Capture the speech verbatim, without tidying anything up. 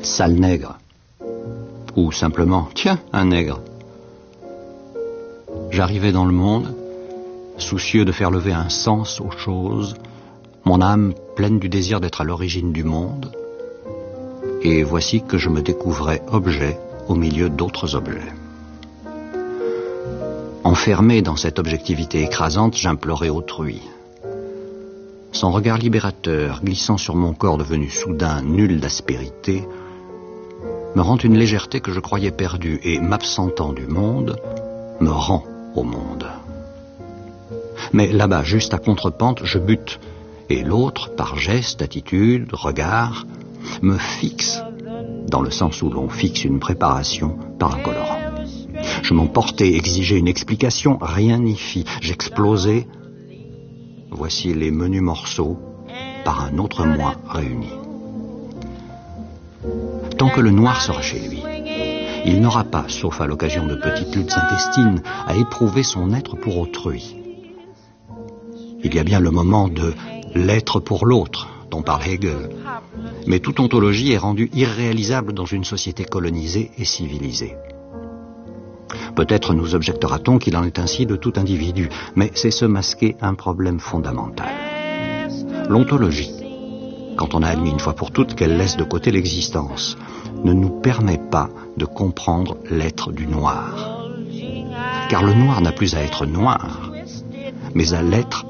sale nègre. Ou simplement, tiens, un nègre. J'arrivais dans le monde, soucieux de faire lever un sens aux choses, mon âme pleine du désir d'être à l'origine du monde, et voici que je me découvrais objet au milieu d'autres objets. Enfermé dans cette objectivité écrasante, j'implorais autrui. Son regard libérateur, glissant sur mon corps devenu soudain nul d'aspérité, me rend une légèreté que je croyais perdue et, m'absentant du monde, me rend au monde. Mais là-bas, juste à contre-pente, je bute, et l'autre, par geste, attitude, regard, me fixe, dans le sens où l'on fixe une préparation par un colorant. Je m'emportais, exigeais une explication, rien n'y fit. J'explosais. Voici les menus morceaux par un autre moi réuni. Tant que le noir sera chez lui, il n'aura pas, sauf à l'occasion de petites luttes intestines, à éprouver son être pour autrui. Il y a bien le moment de l'être pour l'autre, dont parle Hegel. Mais toute ontologie est rendue irréalisable dans une société colonisée et civilisée. Peut-être nous objectera-t-on qu'il en est ainsi de tout individu, mais c'est se masquer un problème fondamental. L'ontologie, quand on a admis une fois pour toutes qu'elle laisse de côté l'existence, ne nous permet pas de comprendre l'être du noir. Car le noir n'a plus à être noir, mais à l'être